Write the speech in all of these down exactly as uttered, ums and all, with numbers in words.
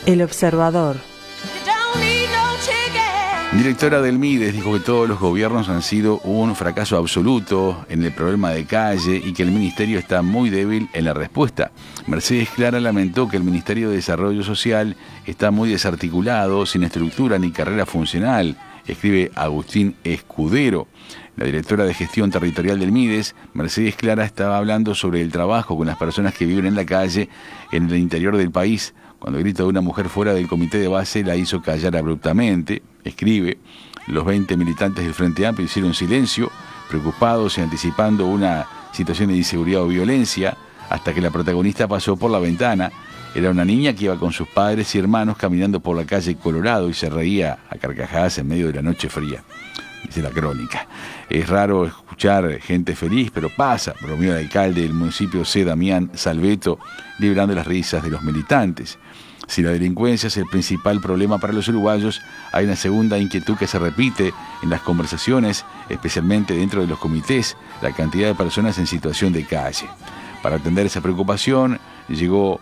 El Observador. Directora del Mides dijo que todos los gobiernos han sido un fracaso absoluto en el problema de calle y que el Ministerio está muy débil en la respuesta. Mercedes Clara lamentó que el Ministerio de Desarrollo Social está muy desarticulado, sin estructura ni carrera funcional, escribe Agustín Escudero. La directora de Gestión Territorial del Mides, Mercedes Clara, estaba hablando sobre el trabajo con las personas que viven en la calle en el interior del país. Cuando el grito de una mujer fuera del comité de base la hizo callar abruptamente, escribe. Los veinte militantes del Frente Amplio hicieron silencio, preocupados y anticipando una situación de inseguridad o violencia, hasta que la protagonista pasó por la ventana. Era una niña que iba con sus padres y hermanos caminando por la calle Colorado y se reía a carcajadas en medio de la noche fría, dice la crónica. Es raro escuchar gente feliz, pero pasa, bromeó el alcalde del municipio C. Damián Salveto, librando las risas de los militantes. Si la delincuencia es el principal problema para los uruguayos, hay una segunda inquietud que se repite en las conversaciones, especialmente dentro de los comités, la cantidad de personas en situación de calle. Para atender esa preocupación, llegó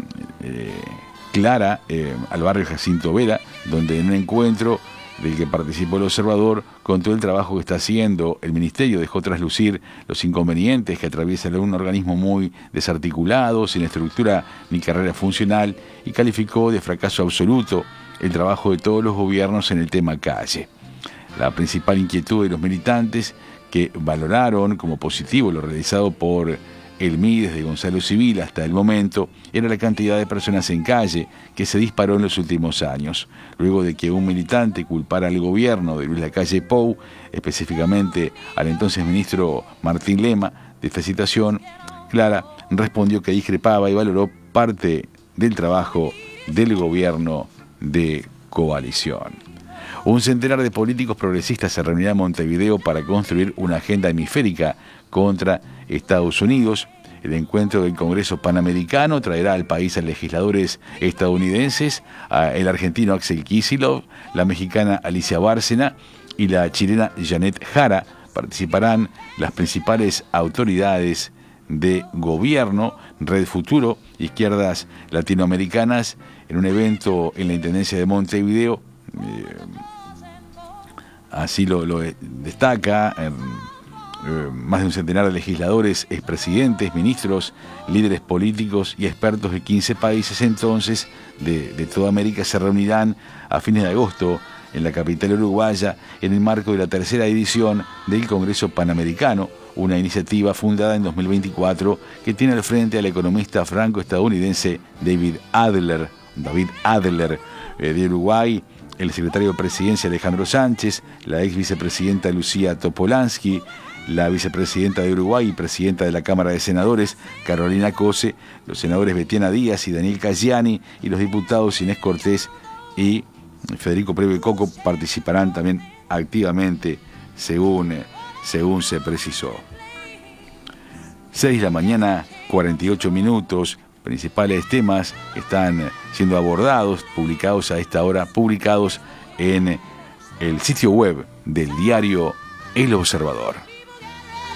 eh, Clara eh, al barrio Jacinto Vera, donde en un encuentro del que participó el observador, contó el trabajo que está haciendo el Ministerio, dejó traslucir los inconvenientes que atraviesa un organismo muy desarticulado, sin estructura ni carrera funcional, y calificó de fracaso absoluto el trabajo de todos los gobiernos en el tema calle. La principal inquietud de los militantes, que valoraron como positivo lo realizado por el Mides de Gonzalo Civil hasta el momento, era la cantidad de personas en calle, que se disparó en los últimos años, luego de que un militante culpara al gobierno de Luis Lacalle Pou, específicamente al entonces ministro Martín Lema, de esta situación. Clara respondió que discrepaba y valoró parte del trabajo del gobierno de coalición. Un centenar de políticos progresistas se reunirá en Montevideo para construir una agenda hemisférica contra Estados Unidos. El encuentro del Congreso Panamericano traerá al país a legisladores estadounidenses, a el argentino Axel Kicillof, la mexicana Alicia Bárcena y la chilena Janet Jara. Participarán las principales autoridades de gobierno, Red Futuro, Izquierdas Latinoamericanas, en un evento en la Intendencia de Montevideo. Eh, así lo, lo destaca. Eh, eh, más de un centenar de legisladores, expresidentes, ministros, líderes políticos y expertos de quince países entonces de, de toda América se reunirán a fines de agosto en la capital uruguaya en el marco de la tercera edición del Congreso Panamericano, una iniciativa fundada en dos mil veinticuatro que tiene al frente al economista franco-estadounidense David Adler, David Adler eh, de Uruguay, el secretario de Presidencia Alejandro Sánchez, la ex vicepresidenta Lucía Topolansky, la vicepresidenta de Uruguay y presidenta de la Cámara de Senadores, Carolina Cose, los senadores Betiana Díaz y Daniel Caggiani, y los diputados Inés Cortés y Federico Preve Coco participarán también activamente, según, según se precisó. seis de la mañana, cuarenta y ocho minutos. Principales temas están siendo abordados, publicados a esta hora, publicados en el sitio web del diario El Observador.